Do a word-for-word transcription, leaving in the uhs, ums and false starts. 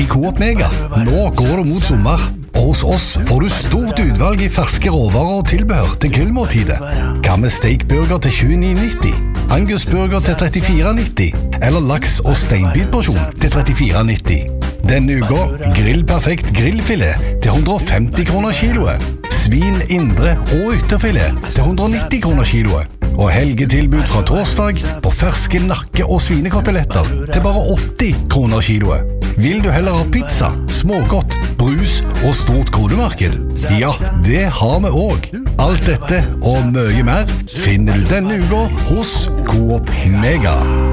Coop Mega. Nå går det mot sommer. Og hos oss får du stort utvalg i ferske råvarer og tilbehør til grillmåltidet. Hva med steakburger til tjueni nitti? Angusburger til trettifire nitti? Eller laks- og steinbitporsjon til trettifire nitti? Denne uka, grillperfekt grillfilet til hundre og femti kroner kiloet. Svin, indre og ytterfilet til hundre og nitti kroner kiloet. Og helgetilbud fra torsdag på ferske nakke- og svinekoteletter til bare åtti kroner kiloet. Vil du heller ha pizza, smågodt, brus og stort kodemarked? Ja, det har vi også. Alt dette og mye mer finner du denne uka hos Coop Mega.